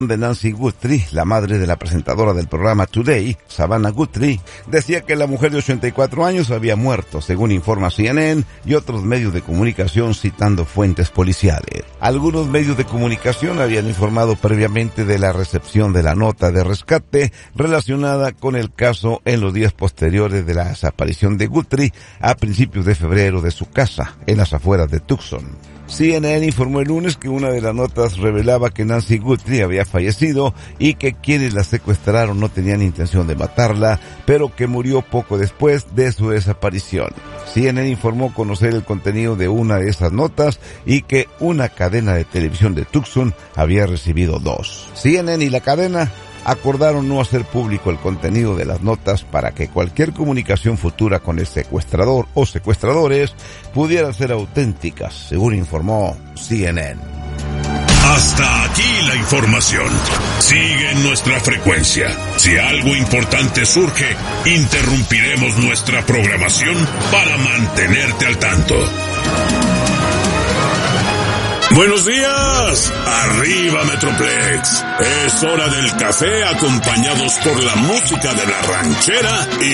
de Nancy Guthrie, la madre de la presentadora del programa Today, Savannah Guthrie, decía que la mujer de 84 años había muerto, según informa CNN y otros medios de comunicación citando fuentes policiales. Algunos medios de comunicación habían informado previamente de la recepción de la nota de rescate relacionada con el caso en los días posteriores de la desaparición de Guthrie a principios de febrero de su casa, en las afueras de Tucson. CNN informó el lunes que una de las notas revelaba que Nancy Guthrie había fallecido y que quienes la secuestraron no tenían intención de matarla, pero que murió poco después de su desaparición. CNN informó conocer el contenido de una de esas notas y que una cadena de televisión de Tucson había recibido 2. CNN y la cadena acordaron no hacer público el contenido de las notas para que cualquier comunicación futura con el secuestrador o secuestradores pudiera ser auténticas, según informó CNN. Hasta aquí la información. Sigue en nuestra frecuencia. Si algo importante surge, interrumpiremos nuestra programación para mantenerte al tanto. Buenos días, arriba Metroplex. Es hora del café acompañados por la música de la ranchera y